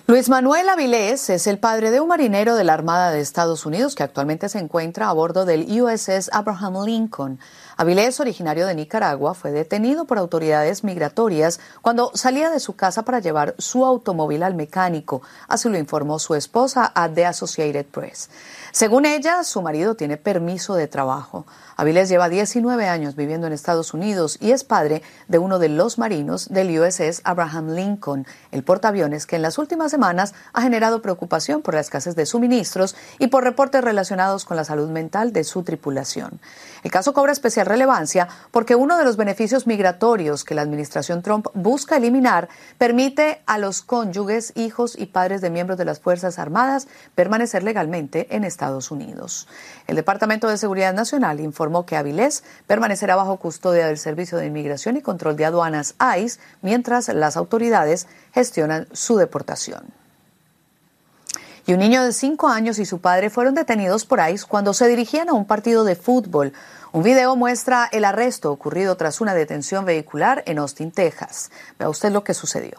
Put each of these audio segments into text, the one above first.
Luis Manuel Avilés es el padre de un marinero de la Armada de Estados Unidos que actualmente se encuentra a bordo del USS Abraham Lincoln. Avilés, originario de Nicaragua, fue detenido por autoridades migratorias cuando salía de su casa para llevar su automóvil al mecánico. Así lo informó su esposa a The Associated Press. Según ella, su marido tiene permiso de trabajo. Avilés lleva 19 años viviendo en Estados Unidos y es padre de uno de los marinos del USS Abraham Lincoln, el portaaviones que en las últimas semanas ha generado preocupación por la escasez de suministros y por reportes relacionados con la salud mental de su tripulación. El caso cobra especial relevancia porque uno de los beneficios migratorios que la administración Trump busca eliminar permite a los cónyuges, hijos y padres de miembros de las Fuerzas Armadas permanecer legalmente en Estados Unidos. El Departamento de Seguridad Nacional informó que Avilés permanecerá bajo custodia del Servicio de Inmigración y Control de Aduanas ICE mientras las autoridades gestionan su deportación. Y un niño de 5 años y su padre fueron detenidos por ICE cuando se dirigían a un partido de fútbol. Un video muestra el arresto ocurrido tras una detención vehicular en Austin, Texas. Vea usted lo que sucedió.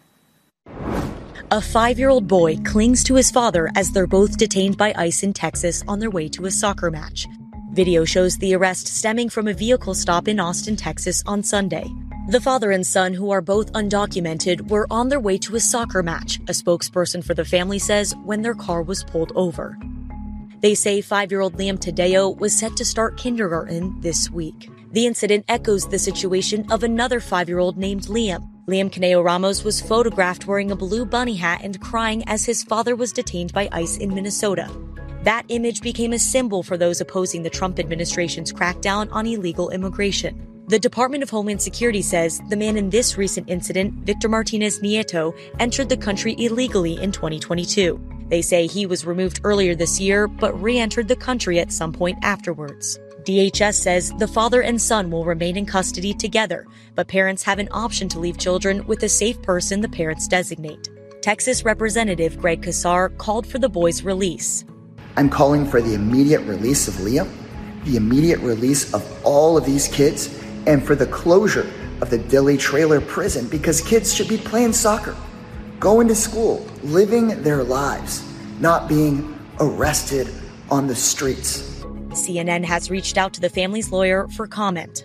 A 5-year-old boy clings to his father as they're both detained by ICE in Texas on their way to a soccer match. Video shows the arrest stemming from a vehicle stop in Austin, Texas on Sunday. The father and son, who are both undocumented, were on their way to a soccer match, a spokesperson for the family says, when their car was pulled over. They say 5-year-old Liam Tadeo was set to start kindergarten this week. The incident echoes the situation of another 5-year-old named Liam. Liam Caneo Ramos was photographed wearing a blue bunny hat and crying as his father was detained by ICE in Minnesota. That image became a symbol for those opposing the Trump administration's crackdown on illegal immigration. The Department of Homeland Security says the man in this recent incident, Victor Martinez Nieto, entered the country illegally in 2022. They say he was removed earlier this year, but re-entered the country at some point afterwards. DHS says the father and son will remain in custody together, but parents have an option to leave children with a safe person the parents designate. Texas Representative Greg Casar called for the boy's release. I'm calling for the immediate release of Liam, the immediate release of all of these kids, and for the closure of the Dilley Trailer Prison, because kids should be playing soccer, going to school, living their lives, not being arrested on the streets. CNN has reached out to the family's lawyer for comment.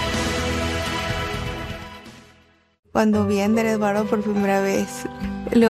Cuando vi a Ander Eduardo por primera vez,